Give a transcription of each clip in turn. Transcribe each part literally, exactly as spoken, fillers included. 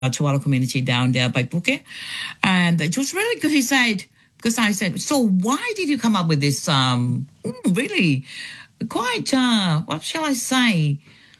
Tuvalu community down there by Phuket. And it was really good. He said, because I said, so why did you come up with this, um, mm, really quite, uh, what shall I say?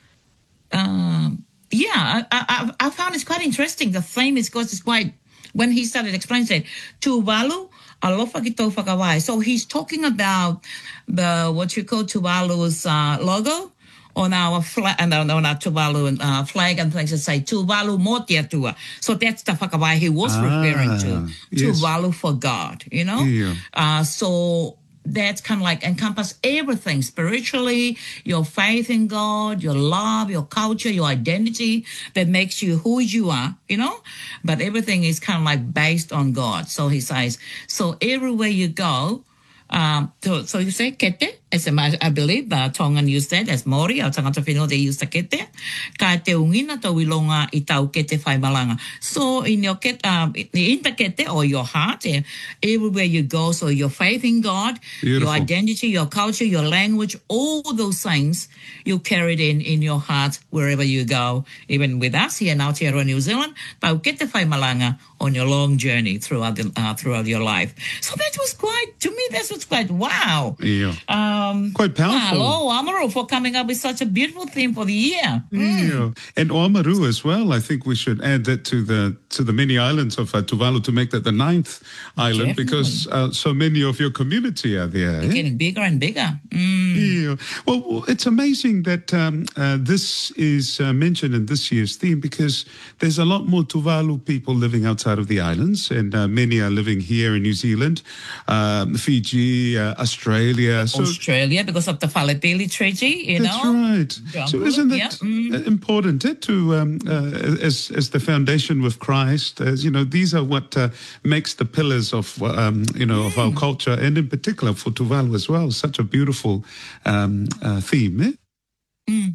Um, yeah, I, I, I found it quite interesting. The theme is because it's quite, when he started explaining, said, Tuvalu, alofa kito whakawai. So he's talking about the, what you call Tuvalu's uh, logo on our flag, and on our Tuvalu uh, flag and things that say Tuvalu Motia Tua. So that's the whakawai he was ah, referring to. Yes. Tuvalu for God, you know? Yeah. Uh, so that's kind of like encompass everything spiritually, your faith in God, your love, your culture, your identity that makes you who you are, you know? But everything is kind of like based on God. So he says, so everywhere you go, um, so, so you say kete, as I, I believe uh, Tongan used that as Maori, or Tangata Whenua, they use the kete. Ka te ungina tau ilonga I tau kete whai malanga. So in your kete, um, in the kete or your heart, eh, everywhere you go, so your faith in God, Beautiful. Your identity, your culture, your language, all those things you carried in in your heart wherever you go. Even with us here in Aotearoa, New Zealand, tau kete whai malanga on your long journey throughout the, uh, throughout your life. So that was quite, to me, that was quite wow. Yeah. Um, Quite powerful. Hello, Amaru, for coming up with such a beautiful theme for the year. Mm. Yeah. And Oamaru as well. I think we should add that to the to the many islands of uh, Tuvalu to make that the ninth island, Definitely. Because uh, so many of your community are there. It's eh? getting bigger and bigger. Mm. Yeah. Well, it's amazing that um, uh, this is uh, mentioned in this year's theme, because there's a lot more Tuvalu people living outside of the islands, and uh, many are living here in New Zealand, um, Fiji, uh, Australia. So Australia, because of the Falepili Treaty, you that's know. That's right. Jungle, so isn't it yeah. mm. important eh, to, um, uh, as as the foundation with Christ, as you know, these are what uh, makes the pillars of, um, you know, mm. of our culture, and in particular for Tuvalu as well. Such a beautiful um, uh, theme, eh? Mm.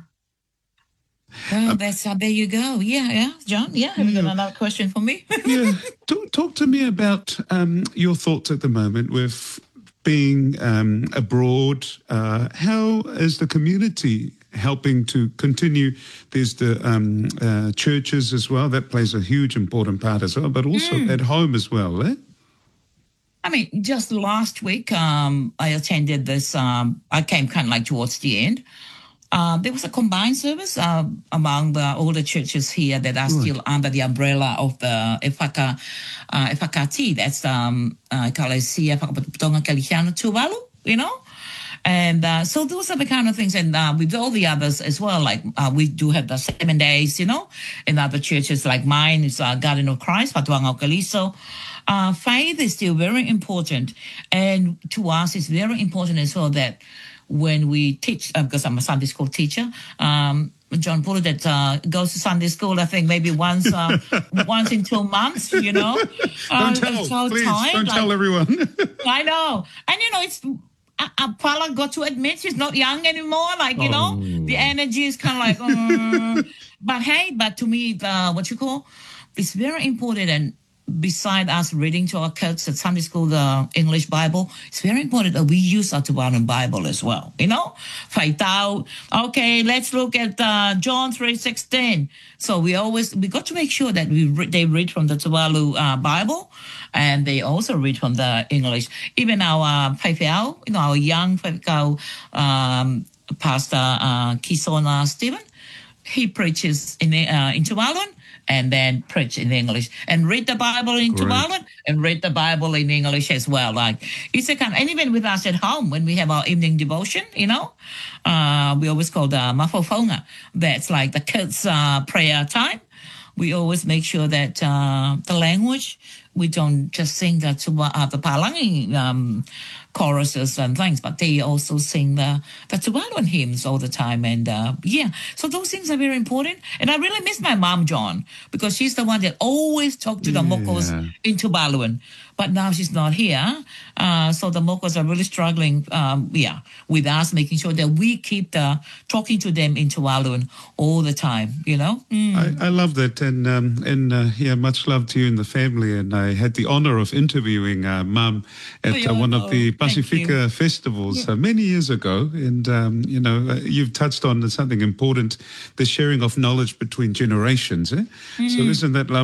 Well, um, that's how, there you go. Yeah, yeah, John. Yeah, have you yeah. got another question for me? yeah. Talk, talk to me about um, your thoughts at the moment with being um, abroad. Uh, how is the community helping to continue? There's the um, uh, churches as well. That plays a huge important part as well, but also mm. at home as well, eh? I mean, just last week, um, I attended this, um, I came kind of like towards the end. Uh, there was a combined service uh, among the older churches here that are still right. under the umbrella of the Efaka, uh, Efakati. That's um, uh, Kalesia Whakapatonga Kalihana Tuvalu, you know? And uh, so those are the kind of things. And uh, with all the others as well, like uh, we do have the seven days, you know, in other churches like mine, is uh, Garden of Christ, Patuanga o Kaliso. Uh, faith is still very important. And to us, it's very important as well that when we teach, uh, because I'm a Sunday school teacher, um, John Pulu that uh, goes to Sunday school, I think maybe once uh, once in two months, you know. Uh, don't tell, so please, tired, don't like, tell everyone. I know. And, you know, it's, uh, Paula got to admit she's not young anymore. Like, you oh. know, the energy is kind of like, mm. But hey, but to me, uh, what you call, it's very important. And beside us reading to our kids at Sunday school, the English Bible, it's very important that we use our Tuvalu Bible as well, you know? Faitau, okay, let's look at uh, John three sixteen. So we always, we got to make sure that we re- they read from the Tuvalu uh, Bible, and they also read from the English. Even our uh, Faifeau, you know, our young Faifeau um, Pastor uh, Kisona Stephen, he preaches in, uh, in Tuvalu, and then preach in English and read the Bible in Tuvalu and read the Bible in English as well. Like it's a kind of, and even with us at home when we have our evening devotion, you know, uh, we always call the mafofonga. That's like the kids' uh, prayer time. We always make sure that uh, the language, we don't just sing the, uh, the Palangi um, choruses and things, but they also sing the, the Tuvaluan hymns all the time. And uh, yeah, so those things are very important. And I really miss my mom, John, because she's the one that always talked to the yeah. Mokos in Tuvaluan. But now she's not here. Uh, so the Mokos are really struggling, um, yeah, with us, making sure that we keep the, talking to them in Tuvaluan all the time, you know? Mm. I, I love that. And, um, and uh, yeah, much love to you and the family. And I I had the honor of interviewing uh, Mum at Oh, uh, one oh, of the thank Pacifica festivals uh, many years ago. And, um, you know, uh, you've touched on something important, the sharing of knowledge between generations. Eh? Mm-hmm. So isn't that lovely?